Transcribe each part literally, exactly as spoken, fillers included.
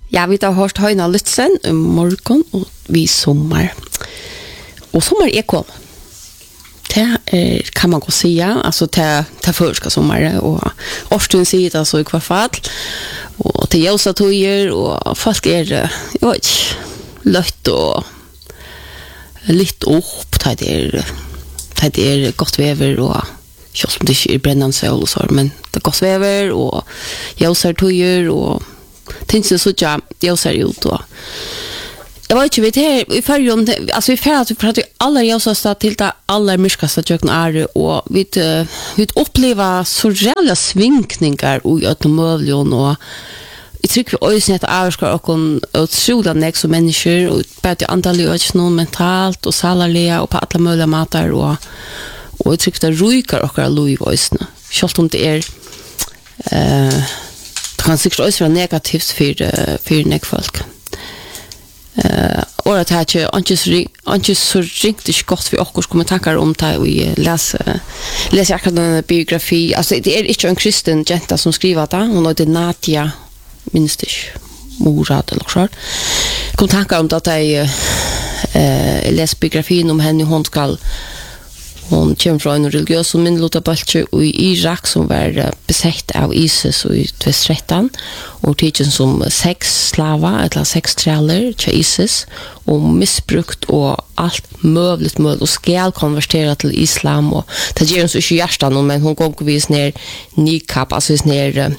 Ja, vi har hørt Høyna Lutzen i morgen, og vi sommer. Og sommer er kom. Det er, kan man gå si, altså til, til første sommer, og årstuen sier det så i hvert fall. Og til Jøsa tøyer, og folk er, jeg vet ikke, løtt og litt opp, det er, det er godt vever, og ikke som det ikke er brennende søl og så, men det er godt vever, og Jøsa tøyer, og tänkte så jag jag ser ut då. Jag vet inte vet här i förrjun alltså vi färd att prata alla jag så stad till det alla myskaste jökna är och vi vi uppleva så jävla svinkningar och att möjligen och jag tycker vi ösnet avskar och kon utsjuda nästa som människor och bättre antal ösnon mentalt och salarliga och på alla möjliga matar och och jag tycker det rujkar och alla i voicena. Schalt om det är eh det kan sikkert også være negativt for, for nek folk. Uh, og at det er ikke så ringt ikke godt for oss kommer tankar om det og leser leser akkurat denne biografi. Altså, det er ikke en kristen jenta som skriver det. Hun heter Nadia, minst ikke, Morad eller sånt. Kom tankar om det at jeg uh, leser biografien om henne. Hun skal Hon kommer från en religiös och minlota balche i Irak som var besett av ISIS i tjugohundratretton och tidsen som sex slava eller sex träller till ISIS och missbrukt och allt möjligt möjligt och skal konvertera till islam och det ger hon så inte hjärtan men hon går vis ner niqab alltså vis ner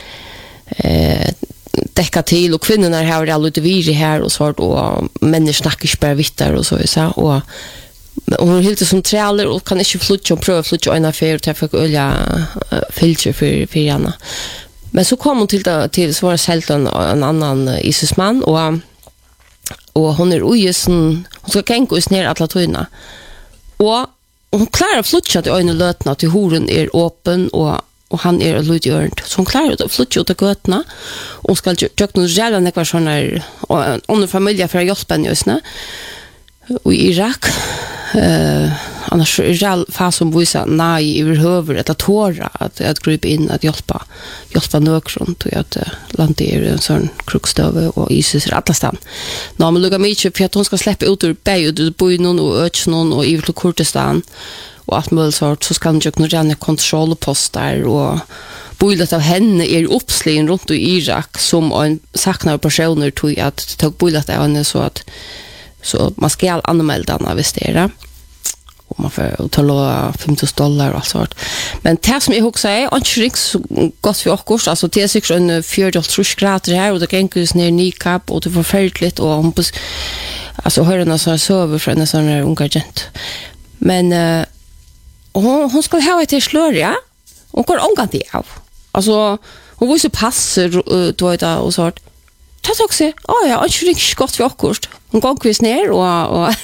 eh täcka till och kvinnorna har det lite virre här och så och människor snackar spär vittar och så så och och hon helt som träller och kan inte flytta och pröva flytta en affär och träffa olja filter för för henne. Men så kom hon till till svåra sälten en annan ISIS-man och och hon är ojesen hon ska tänka oss ner alla tøyna. Och hon klarar flytta till en lötna till horen är öppen och och han är lutjörnt. Så hon klarar att flytta ut götna och ska göra något jävla nekvar såna och under familj för att hjälpa henne just nu. Och i Irak eh annars är det fast som vissa nej över huvudet att tåra att att gripa in att hjälpa hjälpa nökron till att landa i en sån krukstöve och ISIS är alla stan. När man luggar mycket för att hon ska släppa ut ur Beirut bo i någon och öchnon och i Kurdistan och allt möjligt sort så ska hon ju kunna kontrollposter och boilet av henne är uppslin runt i Irak som en saknar personer tog att ta boilet av henne så att så man ska anmäla den av stera och man får ta låga femtusen dollar och allt sånt. Men det som jag också är inte riktigt så gott för oss alltså det är säkert en fyrtiotre grader här och det kan ju ner niqab och det får förfärligt och hon alltså hör den så söver från en sån här unga gent. Men uh, hon hon ska ha ett slör ja. Hon går omgång det av. Alltså hon vill så passa då det och sånt. Tas också. Ja, ja, inte riktigt gott för oss. Hon går kvis ner och och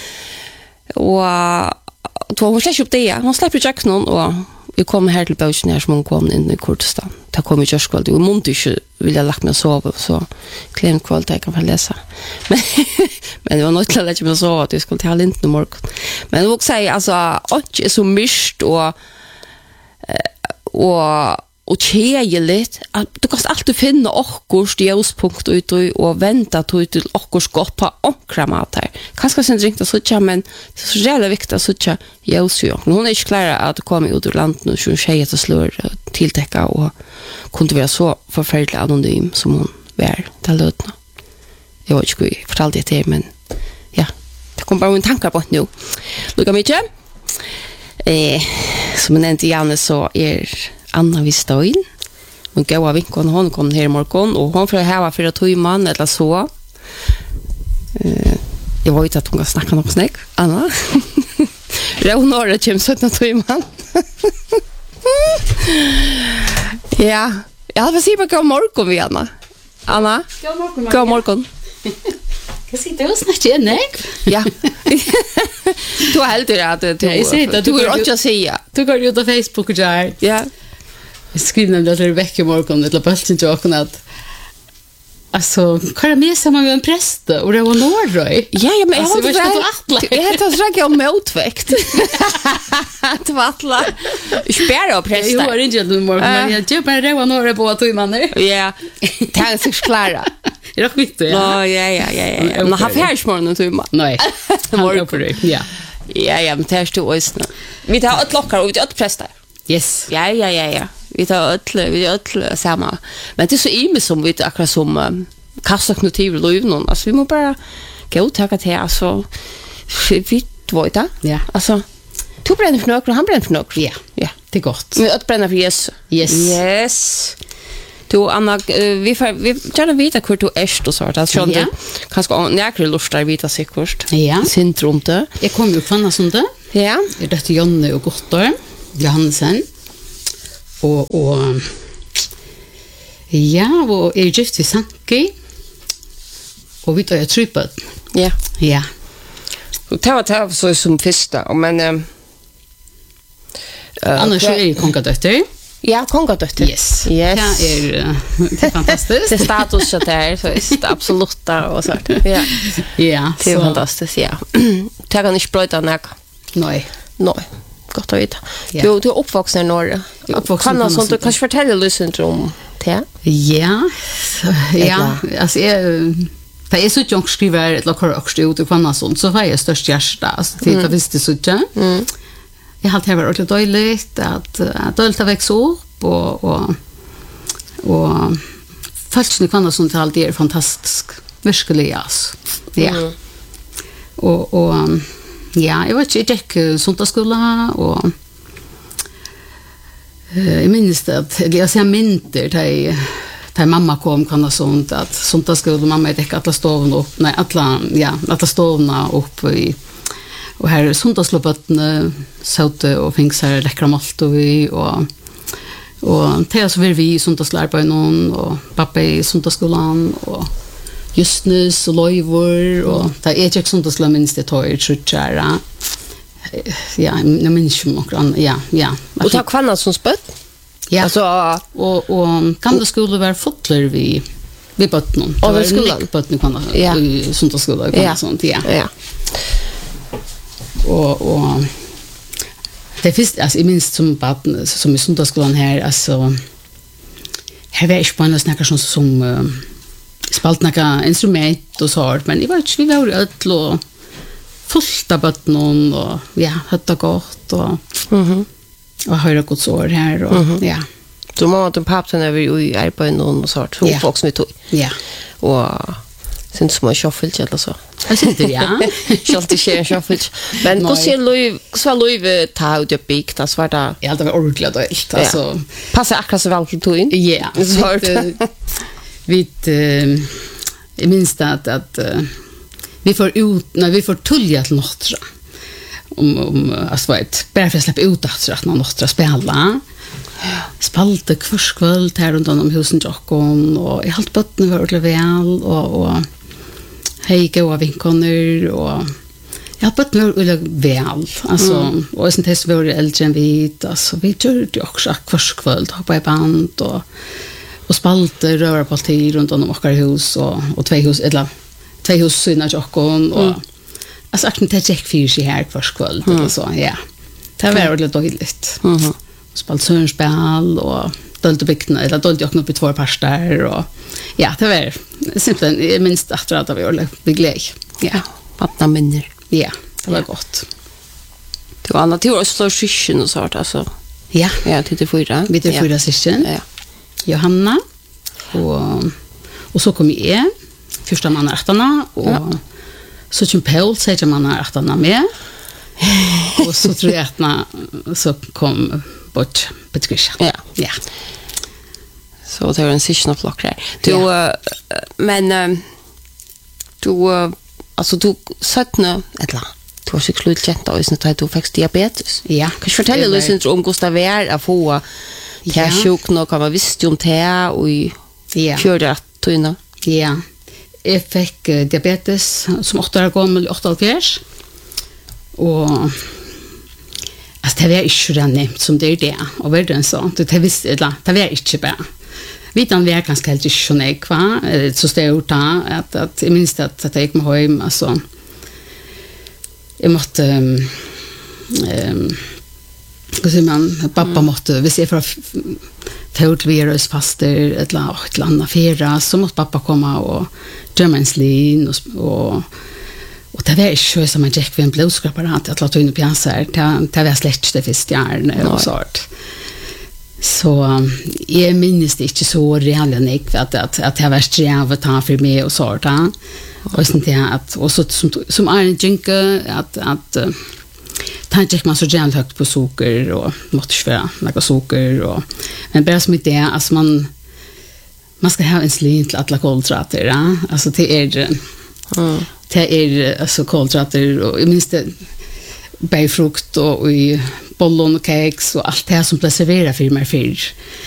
och då hon släpper upp det. Hon släpper jacknon och vi kommer här till Bauschen här som hon kom in i Kurdistan. Det kommer ju skvall. Du måste inte vilja lagt mig sova så klen kvalitet kan man läsa. Men men det var något att lägga mig sova att det skulle ta lite morgon. Men jag vill säga alltså inte så mycket och och och tjejeligt att du kan alltid finna okkurs ljuspunkt ut och vänta till okkurs gott på onkramater. Kanske sen ringta så tjä men det är så jävla viktigt att så tjä ljusjö. Hon är inte klar att komma ut ur landet nu så tjejer att slår tilltäcka och kunde vara så förfärligt anonym som hon var till lötna. Jag vet inte hur jag fortalte det till men ja, det kom bara en tankar på nu. Lukka mycket. Eh, som en nämnde Janne så är Anna Vistoin. Hon gav av vinkon, hon kom här i morgon och hon får häva fyra tøyman eller så. Uh, jag vet att hon kan snacka något snäck. Anna. Rånåret kommer sötna tøyman. Ja. Jag hade väl på morgon vi Anna. Anna. God morgon. God morgon. Jag sitter och snackar igen, nej? Ja. Du har helt rätt att du du är inte att säga. Du går ut på Facebook och där. Ja. Jag skriver nämligen till Rebecca i morgon till Bulten Joken att alltså, kan jag med samma med en präst och det var Norröj? Ja, ja, men jag alltså, har inte varit jag heter så jag om motvikt. Det var alla spärra och präster. Jag har inte gjort morgon men jag typ bara det var några på två mannen. Ja. Det är så klara. Är det skit då? Ja, ja, ja, ja. ja. Men har färsmorgon och tumma. Nej. Var på det. Ja. Ja, ja, men det är stå oss nu. Vi tar ett lockar och vi tar ett prästar. Yes. Ja, ja, ja, ja. Vi tar ett vi tar ett samma. Men det är så ime som vi akkurat som um, kasta knutiv liv någon. Alltså vi måste bara gå och ta det alltså vi vet det. Ja. Alltså du bränner för något och han bränner för något. Ja. Ja. Det är gott. Vi att bränna för yes. Yes. Yes. Du Anna vi får vi gärna veta hur du är och så att så Ja. kanske näkre lust att veta sig först. Ja. Syndrom det. Jag kommer ju från sånt där. Ja. Jag heter Jonne och Gottor Johansen. Och och ja, och är gift i Sanki. Och vi tar ju trippet. Ja. Ja. Och det var det så som första men eh Annars är ju kongadötter. ja, kongadötter. Yes. Yes. Det är, det är fantastiskt. Det är status så där så är absolut och så. Ja. Ja, Det är så fantastiskt, ja. Det kan inte spröjta näka. nej. Nej. Gott att veta. Ja. Du du är uppvuxen i Norge. Uppvuxen Kan på sånt du Norge. kanske fortälja lite om det? Ja. Ja, alltså jag det är så jag skriver ett lokal och ut och fanna sånt så var jag störst hjärta alltså det mm. visste så inte. Mm. Jag har alltid varit dåligt att att dölta växa upp och och och falskne kvanna sånt alltid är fantastisk. Verkligen alltså. Ja. Mm. Och och ja, jag vet inte jag gick söndagsskola och eh, jag minns det att jag ser mynter där där mamma kom kan och sånt att söndagsskola mamma är täcka alla stoven upp nej alla ja alla stovna upp i och här söndagsloppet såte och finns här läckra malt och vi och och till så vill vi söndagslär på någon och pappa i söndagsskolan och just nu så lojvor och där är jag söndagslär minst det tar ju tjära ja jag minns ju några ja ja Och ta kvanna som spött? ja Alltså och och kan det skulle vara fotler vi vi på någon Och det skulle på någon kan Ja. i söndagsskolan Ja. kan sånt ja ja. och och det finns alltså i minst som barn som i söndagsskolan här alltså här var jag spännande snackar som som uh, spalt några instrument och så men det var inte vi var öll och fullt av barn och ja hade gott och Mhm. och höra gott så här och Mhm. ja Du mamma och pappa när vi i arbetar någon och sånt så Ja. folk som vi tog. ja Och sen som en shuffle eller så. jag sitter ja Schalt det sker shuffle. Men hur ser Louis så Louis ta ut det big det svarta. ja det var ordentligt då alltså Passa akkurat så väl till tog in. ja Så vi uh, jag minns att att uh, vi får ut när vi får tulja till något om om alltså vet bara för att släppa ut att så att någon något spela spalte kvarskväll här runt om husen Jockon och i allt botten var det väl och och hej gå av vinkoner och jag har botten var väl alltså mm. och sen test var det äldre än vi alltså vi gjorde också kvarskväll hoppa i band och och spalte röra på tid runt om våra hus och och två hus eller två hus syna Jockon och mm. alltså att inte check för sig här kvarskväll mm. eller så ja det var väldigt dåligt Mhm. spalt sörnspel och dolt bikna eller dolt jag upp i två pastar och ja det var simpelthen minst efter att vi var vi glädje ja Vattna minner. ja det var gott Du Anna till oss slår sysken och sånt alltså. ja Ja, till det fyra. vi det Ja. fyra syskon Ja. Johanna och och så kom jag första man artarna och Ja. så kom Paul säger man artarna med och så tror jag att man så kom bort Patricia Ja. ja Så det var en sysken och flock där. Du Ja. eh, men eh, du eh, alltså du sötne ett la. Du har sig slut känt och sen att du fick diabetes. ja Kan du fortälja Det var- lite om Gustav är att få Ja. det sjuk nog kan man visst ju om det och i ja körde att tunna. Ja, jeg fikk uh, diabetes som åtte år gammel, åtte og halvfjerds. Og altså, det var ikke det nevnt som det er det, og verden så. Det, det, visste, eller, det var ikke bare. Vitan var ganske helt ikke sånn jeg var, eh, så stod da, at, at jeg minns at, at jeg gikk med hjem, altså, jeg måtte, um, um, hva sier man, pappa måtte, hvis jeg fra tog vi oss faster ett eller ett annat fera så måste pappa komma och gömma en slin och och och det var ju som man gick vid en blodskrapare att låta in i pjäser det det var släkt det finns stjärnor och sånt. Så jag minns det inte så realistiskt att att att det var sträv att ta för mig och sånt. Och sånt där att och så som som Arne Jinke att att tänkte man så jävla högt på socker och måste svär några socker och men bara som det alltså man man ska ha en slin till alla kolhydrater ja? Alltså det är mm. det är alltså kolhydrater och jag minns det bärfrukt och i bollon och kex och allt det som blir serverat för mig för